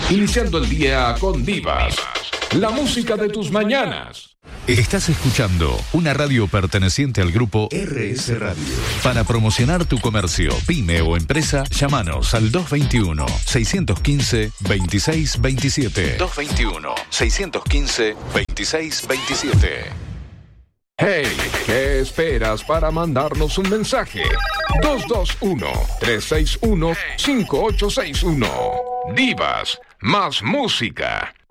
Iniciando el día con Divas, la música de tus mañanas. Estás escuchando una radio perteneciente al grupo RS Radio. Para promocionar tu comercio, pyme o empresa, llámanos al 221-615-2627. 221-615-2627. Hey, ¿qué esperas para mandarnos un mensaje? 221-361-5861. Divas, más música.